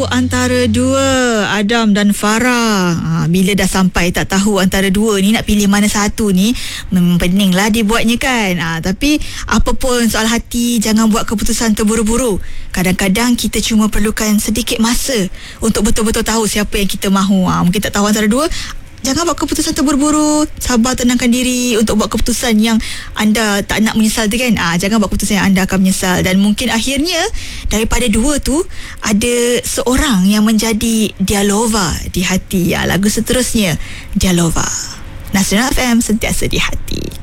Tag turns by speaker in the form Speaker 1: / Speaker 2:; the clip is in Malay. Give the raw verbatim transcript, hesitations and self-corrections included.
Speaker 1: Antara dua, Adam dan Farah. Ha, bila dah sampai tak tahu antara dua ni nak pilih mana satu ni, memang peninglah dibuatnya kan. Ha, tapi apa pun soal hati, jangan buat keputusan terburu-buru. Kadang-kadang kita cuma perlukan sedikit masa untuk betul-betul tahu siapa yang kita mahu. Ha, mungkin tak tahu antara dua, jangan buat keputusan terburu-buru. Sabar, tenangkan diri untuk buat keputusan yang anda tak nak menyesal tu kan. Ah, jangan buat keputusan yang anda akan menyesal. Dan mungkin akhirnya daripada dua tu ada seorang yang menjadi Dialova di hati. Ya, lagu seterusnya Dialova. Nasional F M, sentiasa di hati.